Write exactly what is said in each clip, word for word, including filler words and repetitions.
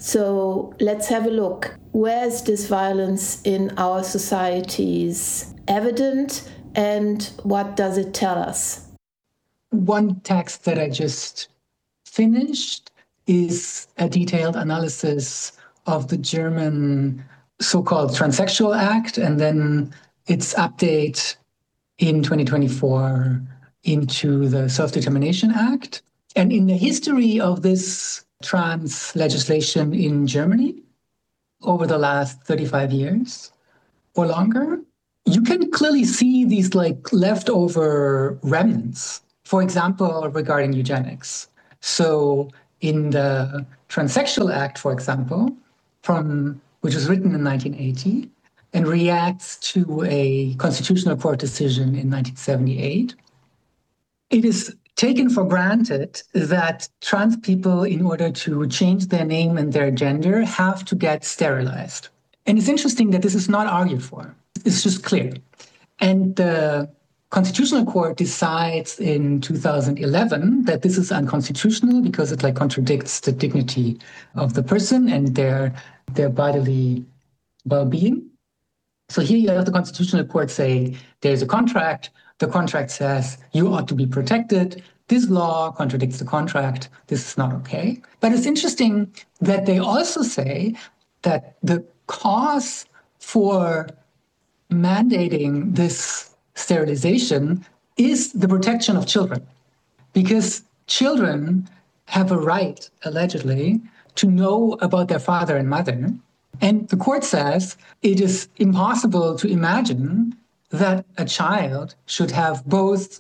So let's have a look. Where is this violence in our societies evident, and what does it tell us? One text that I just finished is a detailed analysis of the German so-called Transsexual Act, and then its update in twenty twenty-four into the Self-Determination Act. And in the history of this trans legislation in Germany over the last thirty-five years or longer, you can clearly see these like leftover remnants, for example, regarding eugenics. So in the Transsexual Act, for example, from which was written in nineteen eighty and reacts to a Constitutional Court decision in nineteen seventy-eight, it is taken for granted that trans people, in order to change their name and their gender, have to get sterilized. And it's interesting that this is not argued for. It's just clear. And the Constitutional Court decides in two thousand eleven that this is unconstitutional because it like contradicts the dignity of the person and their, their bodily well-being. So here you have the Constitutional Court say there's a contract. The contract says you ought to be protected. This law contradicts the contract. This is not okay. But it's interesting that they also say that the cause for mandating this sterilization is the protection of children, because children have a right, allegedly, to know about their father and mother. And the court says it is impossible to imagine that a child should have both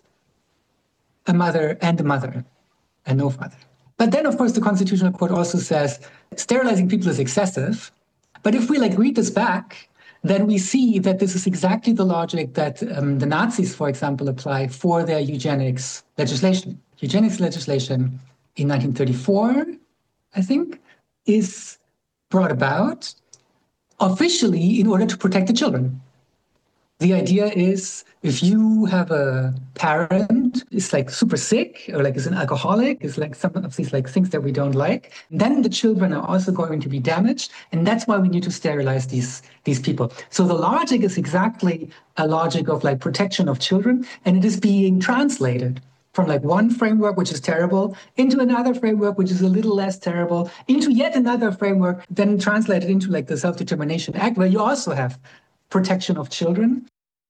a mother and a mother and no father. But then, of course, the Constitutional Court also says sterilizing people is excessive. But if we like read this back, then we see that this is exactly the logic that um, the Nazis, for example, applied for their eugenics legislation. Eugenics legislation in nineteen thirty-four, I think, is brought about officially in order to protect the children. The idea is if you have a parent is like super sick or like is an alcoholic, is like some of these like things that we don't like, then the children are also going to be damaged. And that's why we need to sterilize these, these people. So the logic is exactly a logic of like protection of children, and it is being translated from like one framework, which is terrible, into another framework, which is a little less terrible, into yet another framework, then translated into like the Self-Determination Act, where you also have protection of children.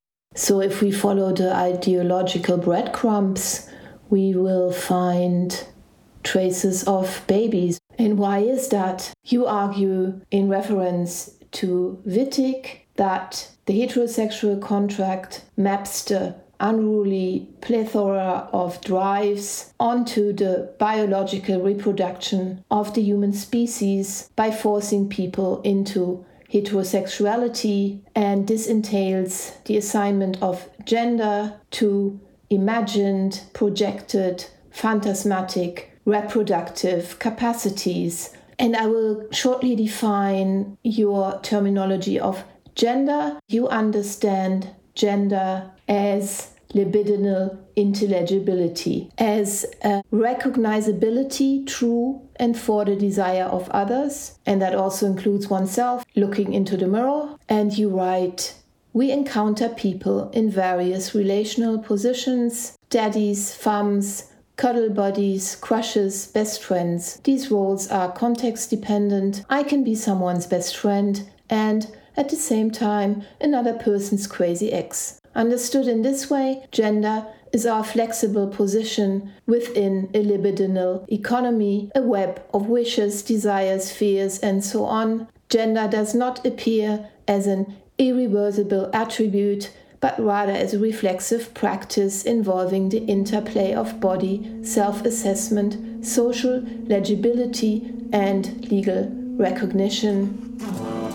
So if we follow the ideological breadcrumbs, we will find traces of babies. And why is that? You argue in reference to Wittig that the heterosexual contract maps the unruly plethora of drives onto the biological reproduction of the human species by forcing people into heterosexuality, and this entails the assignment of gender to imagined, projected, phantasmatic, reproductive capacities. And I will shortly define your terminology of gender. You understand gender as libidinal intelligibility, as a recognizability through and for the desire of others, and that also includes oneself, looking into the mirror. And you write, we encounter people in various relational positions, daddies, femmes, cuddle buddies, crushes, best friends. These roles are context dependent. I can be someone's best friend and at the same time another person's crazy ex. Understood in this way, gender is our flexible position within a libidinal economy, a web of wishes, desires, fears, and so on. Gender does not appear as an irreversible attribute, but rather as a reflexive practice involving the interplay of body, self-assessment, social legibility, and legal recognition.